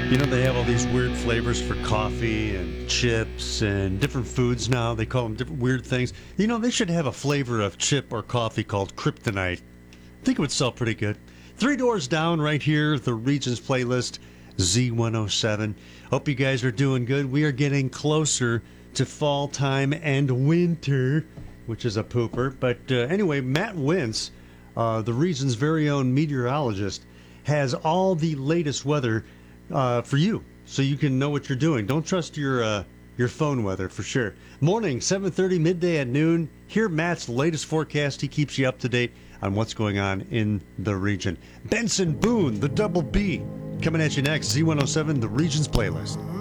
You know, they have all these weird flavors for coffee and chips and different foods now. They call them different weird things. You know, they should have a flavor of chip or coffee called Kryptonite. I think it would sell pretty good. Three Doors Down right here, the Regions playlist, Z107. Hope you guys are doing good. We are getting closer to fall time and winter, which is a pooper. But anyway, Matt Wentz, the region's very own meteorologist, has all the latest weather for you, so you can know what you're doing. Don't trust your phone weather for sure. Morning, 7:30, midday at noon. Hear Matt's latest forecast. He keeps you up to date on what's going on in the region. Benson Boone, the Double B, coming at you next. Z107, the Regions playlist.